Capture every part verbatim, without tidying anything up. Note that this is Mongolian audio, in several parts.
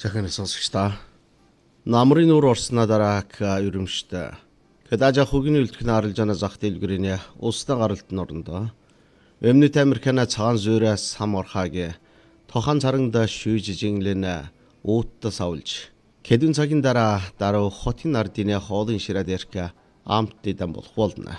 Захын сонсогчдаа намрын нуур орсноо дараа ерөмштэй Кадажа хугийн үлдэх наарлж ана зах дэлгэрийн улстай гаралтын орондоо Өмнөд Американа цагаан зүйрээс сам орхаагийн тохан царангда шүүж жинглэн уутта савлж Кэдүн цагийн дараа дараа хотын нардины хоолын ширад ярка амттайдан болох болно.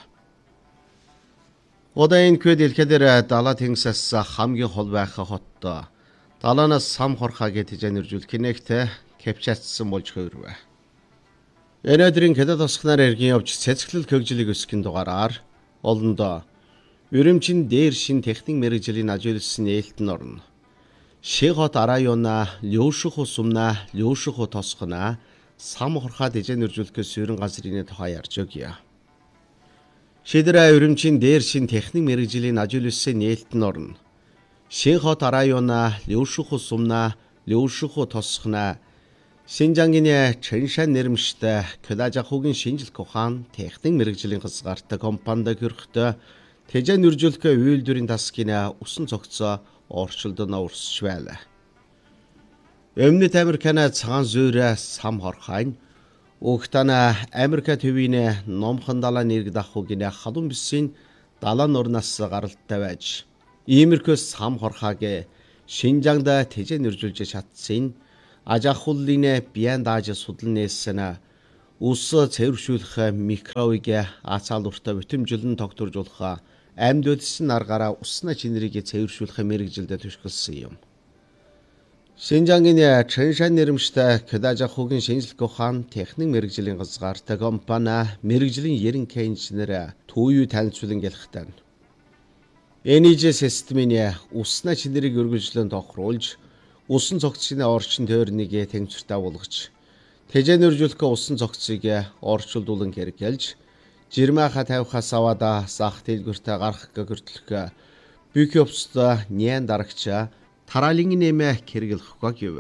Одаин көдөлхөдөр далаа тэнгисээс хамгийн хол байх хоттой Даланаас сам хорхаагээ тижэнэржүүл кинэгтэй капчаатсан болж хувирвэ. Өнөөдрийн Кэдэ тосхнаар эргийн явж цэцгэлэл хөгжлийг өсгөн дугаараар олондоо өрөмчин дээр шин техник мэрэгжлийн ажигласан нээлтэн орно. Шихот арайона лёшхо сумна лёшхо тосхна сам хорхаа тижэнэржүүлэхээс ерөн газрын тухай ярьж өгье. Шидэрэ өрөмчин дээр шин техник мэрэгжлийн ажигласан нээлтэн орно. Шихот арайона лёшхо сумна лёшхо тосхна Шинжангийн Чэншан нэрмжтэй Кадажа хугийн шинжилх ухаан техник мэрэгжлийн хязгаартай компанид хөрөхтэй тэжэн үржүүлэх үйлдвэрийн тасгийн усан цогцоо орчилдоноо урсч байлаа. Өмнөд Американа цагаан зүйрээ сам хорхайн Угтана Америк төвийн номхон далаа нэрг дахугийн халуун бисийн далаа нурнаас гаралтай байж иймэрхүү сам хорхаагээ Шинжангда тэжэн үржүүлж чадсан Ажахуллын бян дааж судлан нээсэн ус цэвэршүүлэх микровыг ацаалуртай бүтэмжлэн тогтворжуулах амьд үлдсэн аргаараа усны чинрийг цэвэршүүлэх мэрэгжилдэ түшгэлсэн юм. Шинжангийн Чэншан нэрмжтэй Кадажа хугийн шинжилх ухаан техник мэрэгжлийн хязгаартай компани мэрэгжлийн ерөнхий инженер Төвүй танилцуулан гэлэхтэй. Энэжи системийн усны чинрийг өргөжлөн тохируулж усан цогцны орчин тойрныг тэнцвэртэй болгож тэжэнэржүүлэх усан цогцыг орчуулдуулан хэрэгжилж жирмаха тавихаас аваад сах дэлгүртэ гарах гөртлөх бүх явцдаа нян дарагчаа тараалын нэмэ хэрэглэхгүй гэв.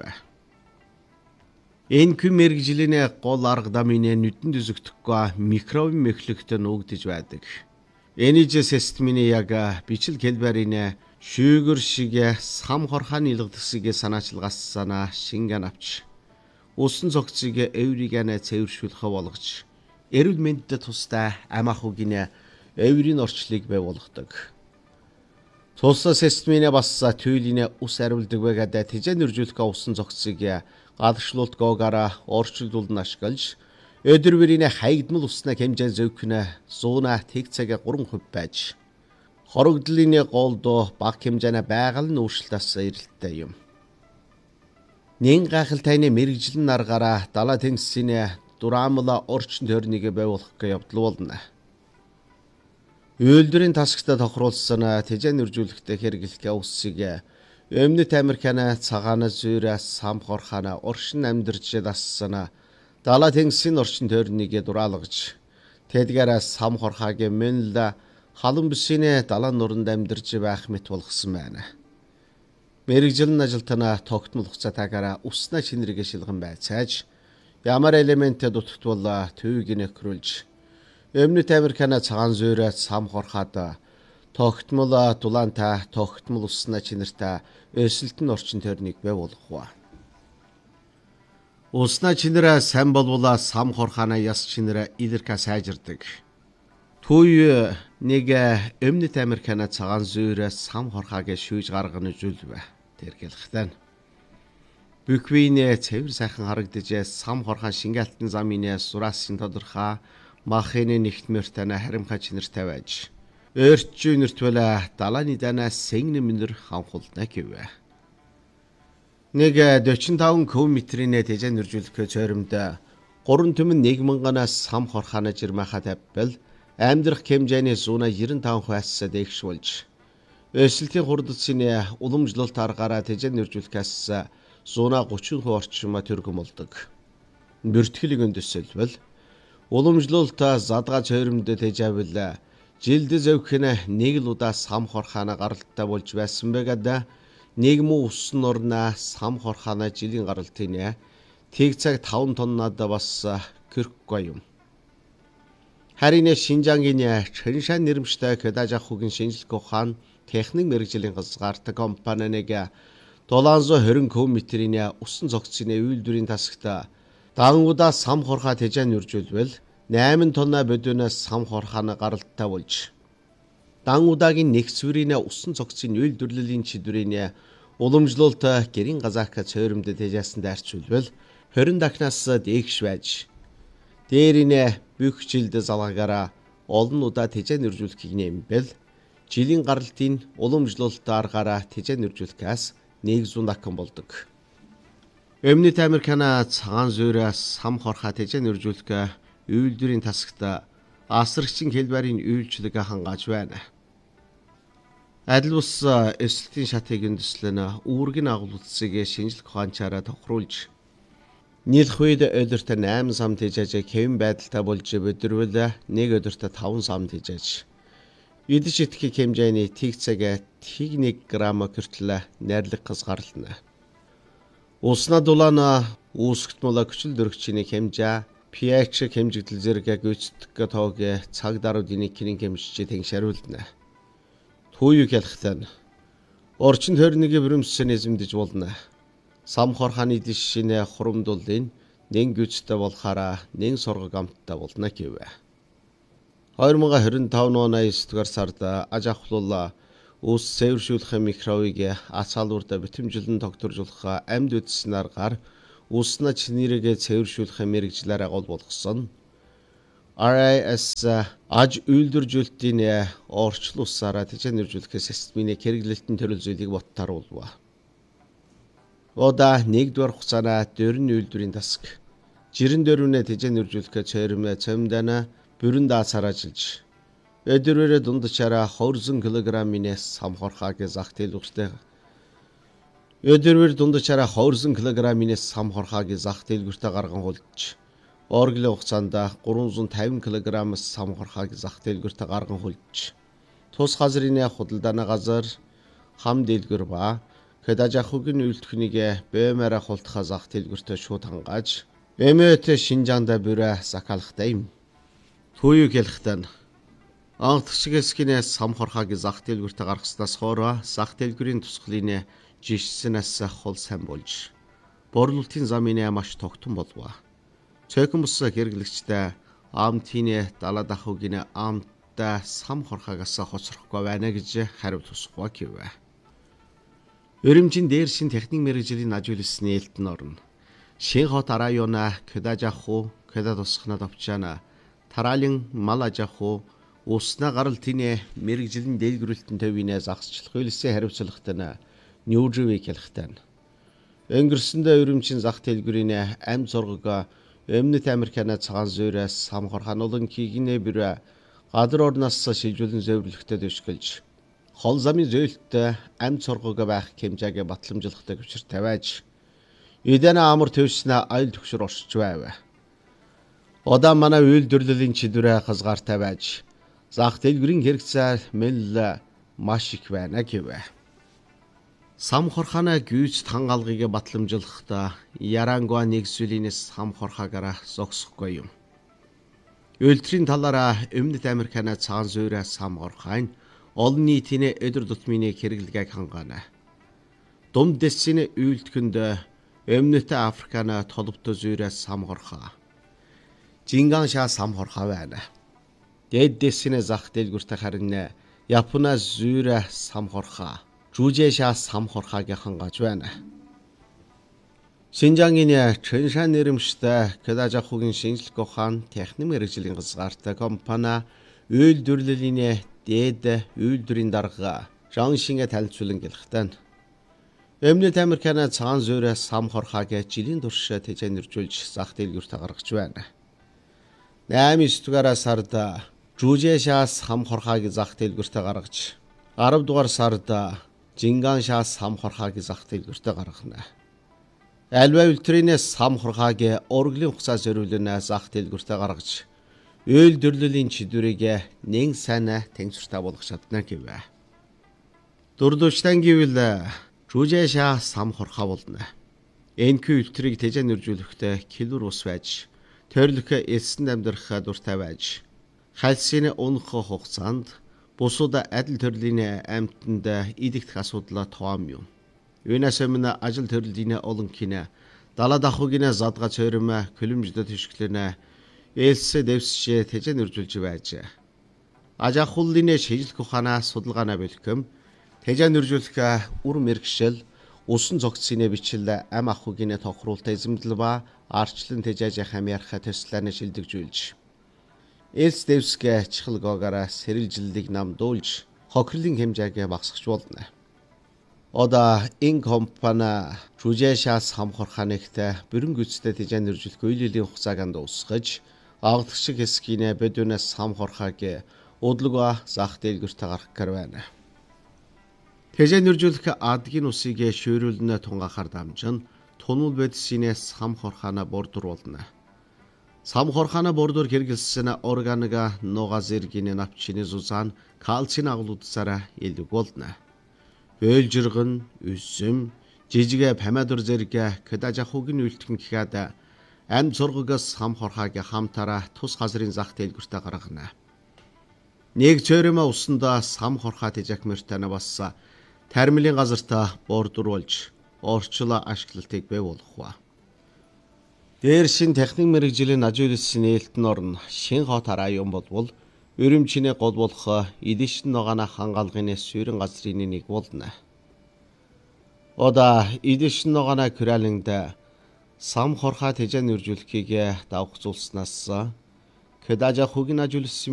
Энэ күн мэрэгжлийн гол арга дамын нүдэн дүзэгдэхгүй микровын мэхлэгт нуугдж байдаг. Энэжи системийн яг бичил хэлбэрийн шүүгэр шиг сам хорхааны илгэдсгийг санаачилгассана шингэн авч усан цогцыг эвригэнэ цэвэршүүлэх болгож эрүүл мэндэд тустай амаахугийн эврийн орчлыг бий болгодог. Цус системийн бас түйлийн ус ариулдаг байгаад тэжэнэржүүлэх усан цогцыг гадагшлуултгоогаараа орчилдуулн ашиглаж өдөр бүрийн хаягдмал усны хэмжээ зөвхөн сууна тэг цаг гурван хувь байж хорогдлын голдоо баг хэмжээний байгалийн өөрчлөлтөөс эрэлттэй юм. Нэн гайхалтай мэрэгжлийн аргаараа далаа тэнгисийн дураамла орчин тойрныг байгуулах явдал болно. Үйлдвэрийн тасагтаа тохируулсан тэжэнэржүүлэхтэй хэрэглэх усыг Өмнөд Американы цагаан зүйрээ сам хорхаана оршин амьдарч дассан далаа тэнгисийн орчин тойрныг дураалгаж тэдгээр сам хорхаагийн мэнл халуун бисийн далаа нуранд амьдарч байх мэт болгосон байна. Мэрэгжлийн ажилтнаа тогтмол хугацаатаагаар усны чинрийг шилгэн байцааж ямар элементтэй дутагдвал төвийг нөхрүүлж Өмнөд Американы цагаан зүйрээ сам хорхаад тогтмол дулаантай тогтмол усны чинэртэй өсөлтөн орчин тойрныг бий болгох. Усны чинэрээ сайн болвол сам хорхаана яс чинэрээ илэрхэ сайжирдаг. Төвүй нэг Өмнөд Американы цагаан зүйрээ сам хорхаагээ шүүж гарганы зүйлвэ тэргэлэхтэн. Бүхвийн цэвэр сайхан харагдаж сам хорхаан шингээлтэн замын сураасын тодорхой махины нэгтмэртэй харимхай чинэртэй байж өртчүү нэртвэл далааны данаас сэнгэн минер ханхулна гэвэ. Нэг дөрвөн километрийн тэжэнэржүүлэх цойромд гурван түмэн нэг мянганаас сам хорхаана жирмаха тавьбал амьдрах хэмжээний зуна девяносто пять хувиас дээгшүүлж өсөлтийн хурдцын уламжлалт аргаараа тэжэнэржүүлэхээс зуна тридцать хувь орчим төргөн болдог. Бүртгэлийг өндөсөлбөл уламжлалт задгаа цойромд тэжээвэл жилд зөвхөн нэг л удаа сам хорхаана гаралтай болж байсан байгаад нэг муу усан орна сам хорхаана жилийн гаралтын тэг цаг таван тоннад бас кэрхгүй юм. Харин Шинжангийн Чэншан нэрмжтэй Кадажа хугийн шинжилх ухаан техник мэрэгжлийн хязгаартай компани нэг долоон зуун хорин км-ийн усан цогцын үйлдвэрийн тасагта дагангуудаа сам хорхоо тэжээн үржүүлвэл найман тонна бодиноос сам хорхоона гаралтай болж дагангуудаагийн нэгсвэрийн усан цогцын үйлдвэрлэлийн чиглэрийн уламжлалт гэрийн газаак цойромд тэжээсэн дайрчулбал хорин дахнаас дээш байж дээринэ бүх жилд залгаагаараа олон удаа тэжээн үржүүлэхийг нэмбэл жилийн гаралтын уламжлалт аргаараа тэжээн үржүүлэхээс нэгдүгээр дахин болдог. Өмнөд Американа цагаан зүйрээс сам хорхоо тэжээн үржүүлэх үйлдвэрийн тасагта асрагчийн хэлбэрийн үйлчлэг хангааж байна. Адил бус эсэлтийн шатыг үндэслэн үүргийн агуулгыг шинжлэх ухаанчаараа тохируулж нийлэх үед өдөрт найман сам тэжээж хэвэн байдалтай болж өдөрвөл нэг өдөрт таван сам тэжээж идэж итгэх хэмжээний тэг цаг тэг нэг грамм хүртэл найрлах хязгаарлана. Улснаа дулаана үүсгэж молекул дөрөгчний хэмжээ pH хэмжигдэл зэрэг гүйцэтгэх тоог цаг даруйдын кинийн хэмжиж тэншаруулна. Түүийг ялхтана. Орчин тойрныг бүрэмсэн эзэмдэж болно. Сам хорхооны дишинэ хурамдуулын нэн гүйцэтгэх болохаараа нэн сорго гамттай болно гэв. хоёр мың хорин таван оны есдүгээр сард аж ахуйлал ус цэвэршүүлэх микробыг ацаалуурда битэмжилэн тогтворжуулах амьд үдсийн аргаар усна чинэрэг цэвэршүүлэх мэрэгжлээр агуул болгосон. ар ай эс аж үйлдвэржүүлэлтийн орчлуулсараа тэжээн үржүүлэх системийн хэрэглэлтэн төрөл зүйлийг боттаруулва. Ода нэгдүгээр хугацаана дөрн үйлдвэрийн тасаг жирэн дөрвнэ тэжээн үржүүлэх цорим цомдана бүрэн даасаражилж өдөрөөр дундчаараа двадцать килограммын сам хорхоог зах дэлгүүртээ өдөрөөр дундчаараа двадцать килограммын сам хорхоог зах дэлгүүртээ гарган хулж оргилын хугацаанд гурван пенсаठ килограмм сам хорхоог зах дэлгүүртээ гарган хулж тус газрын худалдааны газар хам дэлгүр ба хэд аж ахуйн үйлдвэрийг бэмээр хулдах зах дэлгүүртээ шууд хангааж эмэт Шинжаанда бүрэ сакалахтай юм. Түүийг ялхтана. Ангтгчгэскинэ сам хорхоог зах дэлгүүртээ гаргаснаас хойро зах дэлгүүрийн тусгалын жишсэнээс хол сайн болж борлуулалтын замын маш тогтун болов. Цөөхөн бус хэрэглэгчтэй амтын далаа дахуугийн амттай сам хорхоогоос хоцрохгүй байна гэж хариу тусгай гэв. Өрөмжийн дээршин техник мэргэжлийн ажуулсан нээлтэн орно. Шинхот района Кэдажаху Кэда тусгана товчаана тараалын мал аж ахуй усна гаралтын мэргэжлийн дэлгэрүүлэлтэн төвийн загсчлах хөлсийн хариуцлагатай нь Нью-Джерси хэлхтэн. Өнгөрсөндөө өрөмжийн зах дэлгүүрийн амь зургаг Өмнөд Американы цагаан зүйрээс сам хорхоонолон кигнэ бүр гадар орноос шилжүүлэн зөвлөлтөд өшгөлж хол замын зөөлтөд амь зургаг байх хэмжээг батламжуулахтай хүчээр тавиаж эдэн амар төвснө айл төгшөр оршиж байв. Одаа манай үйлдвэрлэлийн чиглэлээ хязгаартай байж зах дэлгүүрийн хэрэгцээ мэл маш их байна гэв. Сам хорхоона гүйцэд хангаалгыг батламжуулахдаа Ярангуа нэгсвэлийн сам хорхоогаараа зогсохгүй юм. Үйлдвэрийн талаараа Өмнөд Американы цагаан зүйрээс сам хорхоо олон нийтийн өдөр тутмын хэрэглэгийг хангаана. Дунд дэсийн үйлдвэрэнд Өмнөд Африканы толбот зүйрээс сам хорхоо Жинган шаа сам хорхоо байна. Дэд дэсийн зах дэлгүүртээ харин Япона зүйрэ сам хорхоо Жужэ шаа сам хорхоог хангааж байна. Шинжаангийн Чэншан нэрмжтэй Кэдажахугийн шинжлэх ухаан техник мэргэжлийн газгаартай компани үйлдвэрлэлийн дээд үйлдвэрийн дарга Жаншингэ танилцуулан гэлхтэн. Өмнөд Американы цагаан зүйрээс сам хорхоог жилийн турш тэжээн үржүүлж зах дэлгүүртээ гаргаж байна. найман дугаар сард Жужэ шаа сам хорхоог зах дэлгүүртээ гаргаж арав дугаар сард Жинган шаа сам хорхоог зах дэлгүүртээ гаргана. Альва үйлдвэрийн сам хорхоог оргилын хугацаа зориулсан зах дэлгүүртээ гаргаж үйлдвэрлэлийн чиглэлийг нэн сайн тэнцвэртэй болгох чадна гэв. Дурдвчтан гэвэл Жужэ шаа сам хорхоо болно. Энэхүү үйлдвэрийг тэжээн үржүүлэхдээ килор ус байж тойрлох элсэн амьдрах дуртай байж хальсын унах хугацаанд бусууд адил төрлийн амьтанд идэгдэх асуудал тоом юм. Үүнээс өмнө ажил төрөлдийн олон кинэ далаа дахуугийн задга цорим климждэ төшглөнэ ээлсэ дэвсшээ тэжэн үржүүлж байж. Ажахууллын шийдэлх ухаанаа судалгаанаа бэлхэм тэжэн үржүүлэх үр мэрэгшил усан зогцсны бичил ам ахугийн тохируултаа эзэмдэл ба арчлан тэжээж хамаарах төслөөр шилдэгжүүлж. Ээлс дэвсгэ чихэлгоогаараа сэрэлжиллийг намдуулж хохирлын хэмжээг багасгах болно. Ода ин компани жүжэшас хамхорханэгт бүрэн гүйцэд тэжэн үржүүлэх үйлэлийн хугацааг дуусгаж агдагшиг хэсгийн бэдүнэс хамхорхааг удлага зах дэлгүртэ гарах гэр байна. Тэжэн үржүүлэх адгийн усыг шөөрүүлнэ тунгахаар дамжин тунул бэдсинээс хамхорхана бордруулна. Самхорхана бордур хэрэгэлсэн органика нуга зэргийн навчны зузаан кальцийн агуулдсараа илэг болно. Бөөлжиргэн, үсэм, жижигэ помидор зэрэг кадажахугийн үйлтгэн гэхэд ам зургагаас хамхорхааг хамтараа тус газрын зах дэлгүртэ гаргана. Нэг цөөрөмө усандаа самхорхаа тэжэх мөртөне бас термилийн газартаа бордруулж орчлоо ашиглалтыг бий болгох. Дээр шин техник мэрэгжлийн ажиулсан нээлтэн орн шин хот район болвол өрөмчний гол болох эдишн ногоона хангалгын суурин газрын нэг болно. Ода эдишн ногоона күрэлэнд самхорхаа тэжэн үржүүлэхийг давхцуулснаас кадажахугийн ажиулсан